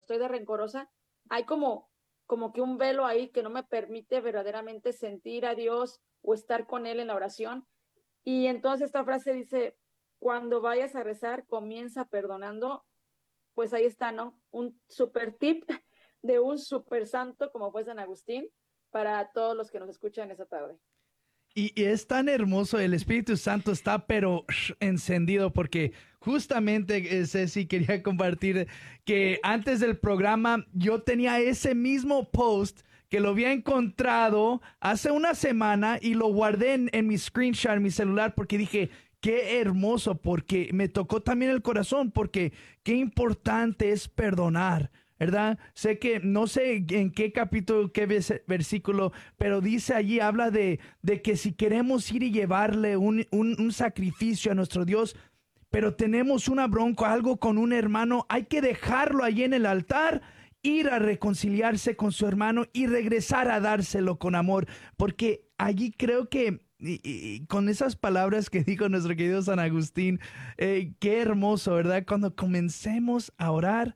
estoy de rencorosa, hay como que un velo ahí que no me permite verdaderamente sentir a Dios o estar con Él en la oración. Y entonces esta frase dice, cuando vayas a rezar, comienza perdonando. Pues ahí está, ¿no? Un super tip de un super santo como fue San Agustín para todos los que nos escuchan esa tarde. Y es tan hermoso, el Espíritu Santo está pero encendido porque justamente, Ceci, quería compartir que antes del programa yo tenía ese mismo post que lo había encontrado hace una semana y lo guardé en mi screenshot, en mi celular, porque dije, qué hermoso, porque me tocó también el corazón, porque qué importante es perdonar. ¿Verdad? Sé que no sé en qué capítulo, qué versículo, pero dice allí, habla de que si queremos ir y llevarle un sacrificio a nuestro Dios, pero tenemos una bronca, algo con un hermano, hay que dejarlo allí en el altar, ir a reconciliarse con su hermano y regresar a dárselo con amor, porque allí creo que y con esas palabras que dijo nuestro querido San Agustín, qué hermoso, ¿verdad? Cuando comencemos a orar,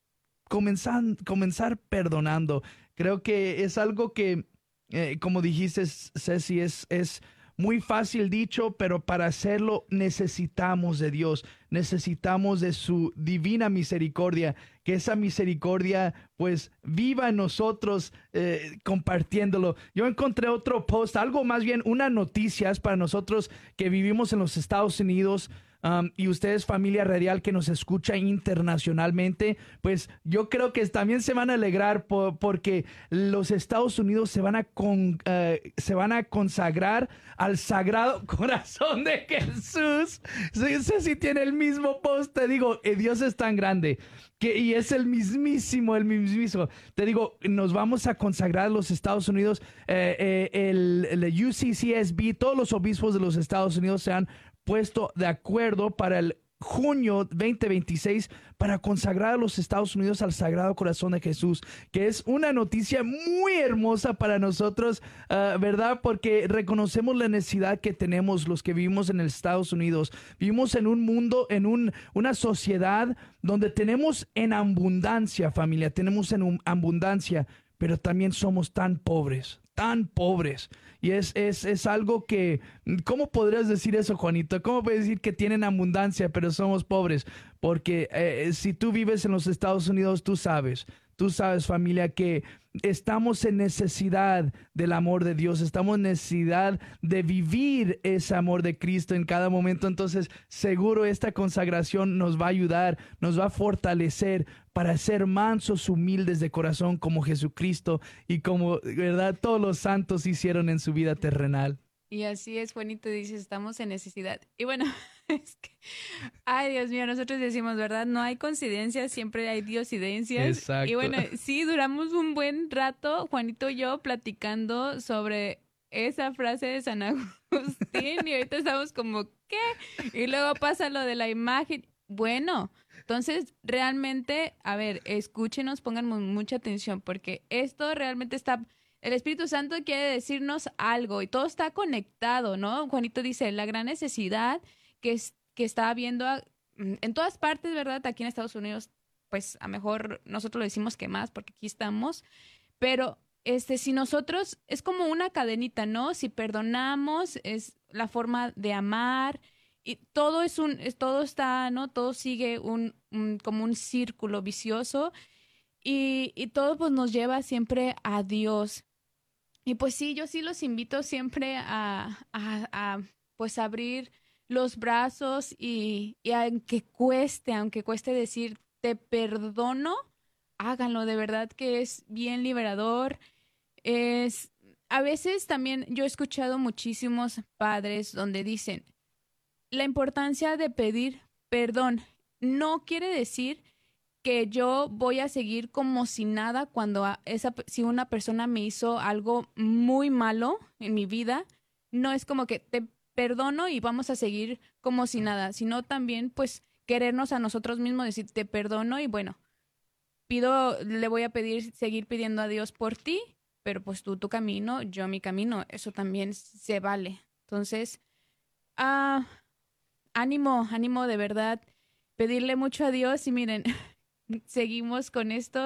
comenzar perdonando. Creo que es algo que, como dijiste, Ceci, es muy fácil dicho, pero para hacerlo necesitamos de Dios, necesitamos de su divina misericordia, que esa misericordia pues viva en nosotros, compartiéndolo. Yo encontré otro post, algo más bien, unas noticias para nosotros que vivimos en los Estados Unidos. Y ustedes, familia radial que nos escucha internacionalmente, pues yo creo que también se van a alegrar porque los Estados Unidos se van a consagrar al Sagrado Corazón de Jesús. Sí, sé si tiene el mismo post, te digo, Dios es tan grande. Y es el mismísimo, el mismísimo. Te digo, nos vamos a consagrar a los Estados Unidos. El UCCSB, todos los obispos de los Estados Unidos se han puesto de acuerdo para el junio 2026 para consagrar a los Estados Unidos al Sagrado Corazón de Jesús, que es una noticia muy hermosa para nosotros, ¿verdad? Porque reconocemos la necesidad que tenemos los que vivimos en los Estados Unidos. Vivimos en un mundo, una sociedad donde tenemos en abundancia, familia, tenemos en abundancia, pero también somos tan pobres, tan pobres. Y es algo que, ¿cómo podrías decir eso, Juanito? ¿Cómo puedes decir que tienen abundancia, pero somos pobres? Porque si tú vives en los Estados Unidos, tú sabes, familia, que estamos en necesidad del amor de Dios, estamos en necesidad de vivir ese amor de Cristo en cada momento. Entonces, seguro esta consagración nos va a ayudar, nos va a fortalecer para ser mansos, humildes de corazón como Jesucristo y como, ¿verdad? Todos los santos hicieron en su vida terrenal. Y así es, Juanito, dice, estamos en necesidad. Y bueno, es que, ay, Dios mío, nosotros decimos, ¿verdad? No hay coincidencias, siempre hay diosidencias. Y Exacto. bueno, sí, duramos un buen rato, Juanito y yo, platicando sobre esa frase de San Agustín y ahorita estamos como, ¿qué? Y luego pasa lo de la imagen. Bueno, entonces realmente, a ver, escúchenos, pongan mucha atención, porque esto realmente está el Espíritu Santo quiere decirnos algo y todo está conectado, ¿no? Juanito dice, la gran necesidad que está habiendo en todas partes, ¿verdad? Aquí en Estados Unidos, pues a lo mejor nosotros lo decimos que más porque aquí estamos, pero si nosotros, es como una cadenita, ¿no? Si perdonamos, es la forma de amar y todo todo está, ¿no? Todo sigue como un círculo vicioso y todo pues nos lleva siempre a Dios. Y pues sí, yo sí los invito siempre pues abrir los brazos y aunque cueste decir te perdono, háganlo, de verdad que es bien liberador. Es, a veces también yo he escuchado muchísimos padres donde dicen la importancia de pedir perdón. No quiere decir que yo voy a seguir como si nada cuando si una persona me hizo algo muy malo en mi vida, no es como que te perdono y vamos a seguir como si nada, sino también pues querernos a nosotros mismos, decir te perdono y bueno, le voy a pedir, seguir pidiendo a Dios por ti, pero pues tú tu camino, yo mi camino, eso también se vale. Entonces, ah, ánimo, ánimo de verdad, pedirle mucho a Dios y miren, seguimos con esto